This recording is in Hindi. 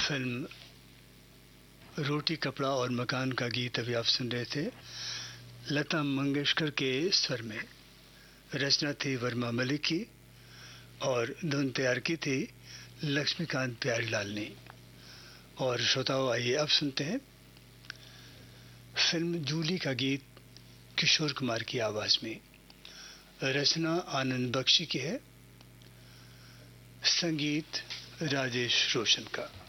फिल्म रोटी कपड़ा और मकान का गीत अभी आप सुन रहे थे लता मंगेशकर के स्वर में। रचना थी वर्मा मलिक की और धुन तैयार की थी लक्ष्मीकांत प्यारीलाल ने। और श्रोताओं, आइए अब सुनते हैं फिल्म जूली का गीत किशोर कुमार की आवाज में। रचना आनंद बख्शी की है, संगीत राजेश रोशन का।